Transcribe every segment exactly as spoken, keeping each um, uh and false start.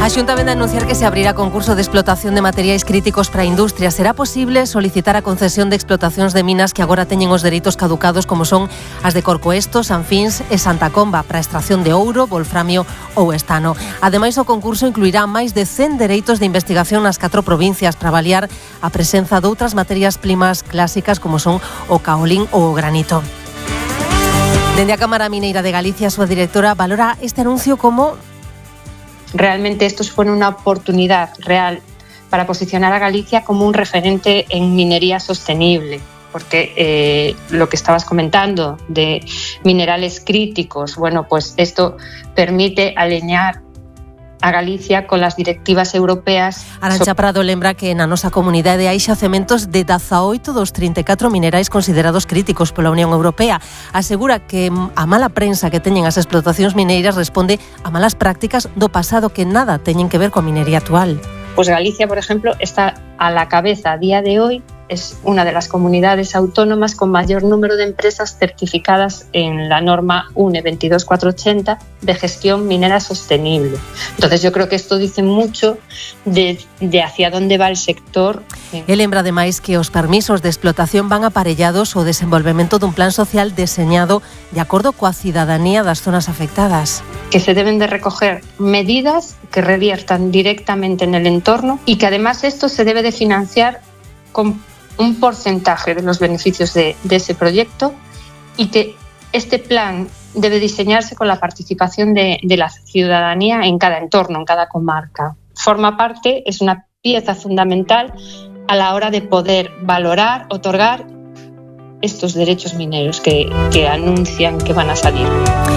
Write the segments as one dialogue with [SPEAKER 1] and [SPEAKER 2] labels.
[SPEAKER 1] A Xunta vén a anunciar que se abrirá concurso de explotación de materiais críticos para a industria. Será posible solicitar a concesión de explotacións de minas que agora teñen os dereitos caducados, como son as de Corcoesto, Sanfins e Santa Comba, para a extracción de ouro, wolframio ou estano. Ademais, o concurso incluirá máis de cen dereitos de investigación nas catro provincias para avaliar a presenza de outras materias primas clásicas, como son o caolín ou o granito. Dende a Cámara Mineira de Galicia, a súa directora valora este anuncio como...
[SPEAKER 2] Realmente esto supone una oportunidad real para posicionar a Galicia como un referente en minería sostenible, porque eh, lo que estabas comentando de minerales críticos, bueno, pues esto permite alinear a Galicia con las directivas europeas.
[SPEAKER 1] Arantxa Prado lembra que na nosa comunidade hai xacementos de dezaoito dos trinta e catro minerais considerados críticos pola Unión Europea. Asegura que a mala prensa que teñen as explotacións mineiras responde a malas prácticas do pasado que nada teñen que ver coa minería actual.
[SPEAKER 2] Pues Galicia, por ejemplo, está a la cabeza a día de hoy. Es una de las comunidades autónomas con mayor número de empresas certificadas en la norma U N E veintidós mil cuatrocientos ochenta de gestión minera sostenible. Entonces yo creo que esto dice mucho de, de hacia dónde va el sector.
[SPEAKER 1] E lembra ademais que os permisos de explotación van aparellados ao desenvolvemento dun plan social deseñado de acordo coa cidadanía das zonas afectadas.
[SPEAKER 2] Que se deben de recoger medidas que reviertan directamente en el entorno y que además esto se debe de financiar con un porcentaje de los beneficios de, de ese proyecto y que este plan debe diseñarse con la participación de, de la ciudadanía en cada entorno, en cada comarca. Forma parte, es una pieza fundamental a la hora de poder valorar, otorgar estos derechos mineros que, que anuncian que van a salir.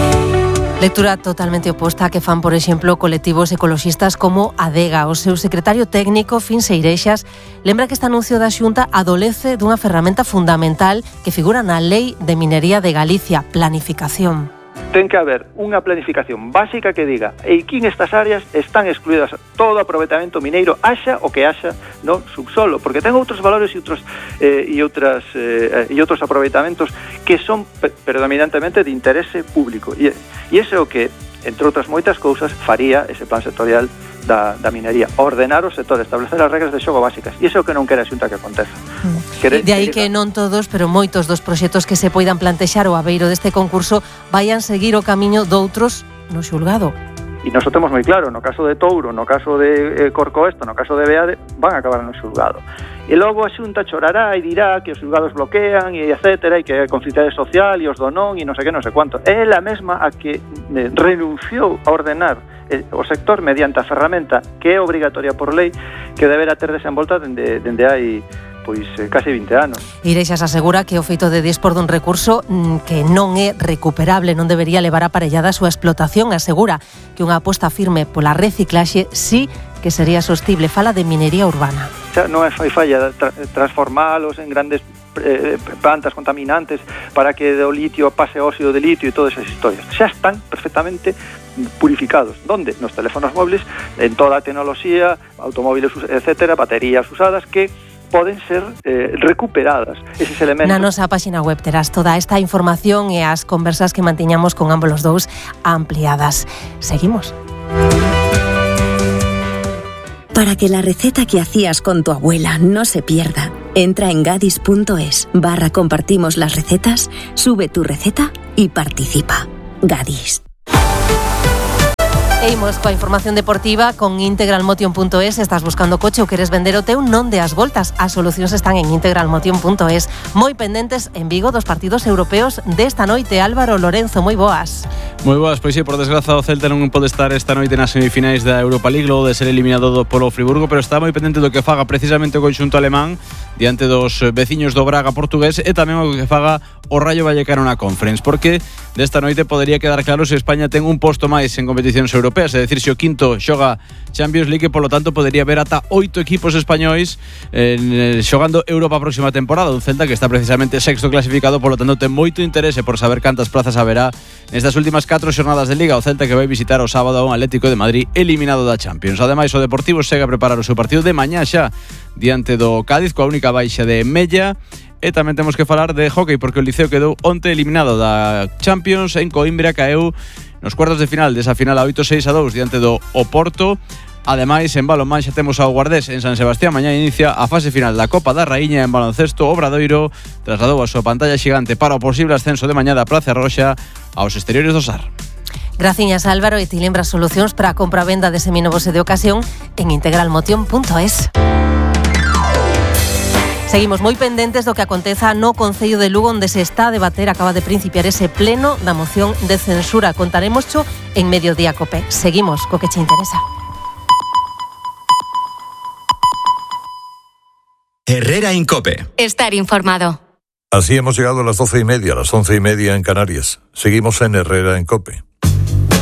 [SPEAKER 1] Lectura totalmente oposta a que fan, por exemplo, colectivos ecoloxistas como Adega. O seu secretario técnico, Fin Seireixas, lembra que este anuncio da Xunta adolece dunha ferramenta fundamental que figura na Lei de Minería de Galicia, planificación.
[SPEAKER 3] Ten que haber unha planificación básica que diga e aquí nestas áreas están excluídas todo aproveitamento mineiro, haxa o que haxa no subsolo, porque ten outros valores e outros eh, e outras eh, e outros aproveitamentos que son predominantemente de interese público. E, e ese é o que, entre outras moitas cousas, faría ese plan sectorial da, da minería, ordenar o sector, establecer as regras de xogo básicas, e iso é o que non quere a Xunta que aconteza.
[SPEAKER 1] Mm. Quere, de aí que non todos, pero moitos dos proxectos que se poidan plantexar ao abeiro deste concurso vayan seguir o camiño doutros no xulgado.
[SPEAKER 3] E nos o temos moi claro, no caso de Touro, no caso de eh, Corcoesto, no caso de Beade, van a acabar no xulgado. E logo a Xunta chorará e dirá que os xulgados bloquean e etcétera, e que a conflitade social e os do non e non sei que, non sei cuánto. É ela mesma a que eh, renunciou a ordenar eh, o sector mediante a ferramenta que é obrigatoria por lei que deberá ter desenvolta dende, dende hai pois case vinte anos.
[SPEAKER 1] Ireixas asegura que o feito de dispor dun recurso mm, que non é recuperable non debería levar aparellada a súa explotación. Asegura que unha aposta firme pola reciclaxe sí que sería sostible. Fala de minería urbana.
[SPEAKER 3] Xa non é fai falla tra transformalos en grandes eh, plantas contaminantes para que do litio pase óxido de litio e todas esas historias. Xa están perfectamente purificados. ¿Dónde? Nos teléfonos móviles, en toda a tecnoloxía, automóviles, etcétera, baterías usadas que poden ser eh, recuperadas eses elementos.
[SPEAKER 1] Na nosa páxina web terás toda esta información e as conversas que mantiñamos con ambos os dous ampliadas. Seguimos.
[SPEAKER 4] Para que la receta que hacías con tu abuela no se pierda, entra en gadis.es barra compartimos las recetas, sube tu receta y participa. Gadis.
[SPEAKER 1] E imos coa información deportiva con integralmotion punto es. Estás buscando coche ou queres vender o teu, non deas voltas. As solucións están en integralmotion punto es. Moi pendentes en Vigo dos partidos europeos desta noite. Álvaro Lorenzo, moi boas.
[SPEAKER 5] Moi boas, pois sí, por desgraza o Celta non pode estar esta noite nas semifinais da Europa League logo de ser eliminado do Polo Friburgo, pero está moi pendente do que faga precisamente o conxunto alemán diante dos veciños do Braga portugués e tamén o que faga o Rayo Vallecano na Conference, porque desta noite podería quedar claro se España ten un posto máis en competicións europeas, é dicir, se o quinto xoga Champions League, polo tanto podería haber ata oito equipos españois eh, xogando Europa a próxima temporada. Un Celta que está precisamente sexto clasificado, polo tanto ten moito interese por saber cantas plazas haberá nestas últimas catro xornadas de Liga. O Celta que vai visitar o sábado a un Atlético de Madrid eliminado da Champions. Ademais, o Deportivo segue a preparar o seu partido de mañá xa diante do Cádiz, coa única baixa de Mella. E tamén temos que falar de hockey, porque o Liceo quedou onte eliminado da Champions. En Coimbra caeu nos cuartos de final desa final a oito seis a dous diante do Oporto. Ademais, en balonmán xa temos ao Guardés en San Sebastián. Mañá inicia a fase final da Copa da Raíña en baloncesto. Obradoiro trasladou a súa pantalla xigante para o posible ascenso de mañá da Praza Roxa aos exteriores do Sar.
[SPEAKER 1] Graciñas, Álvaro, e ti lembras solucións para a compra-venda de seminovos e de ocasión en integralmotion punto es. Seguimos moi pendentes do que aconteza no Concello de Lugo, onde se está a debater, acaba de principiar ese pleno da moción de censura. Contaremoscho en Mediodía Cope. Seguimos co que che interesa.
[SPEAKER 6] Herrera en Cope.
[SPEAKER 7] Estar informado.
[SPEAKER 8] Así hemos llegado a las doce y media, a las once y media en Canarias. Seguimos en Herrera en Cope.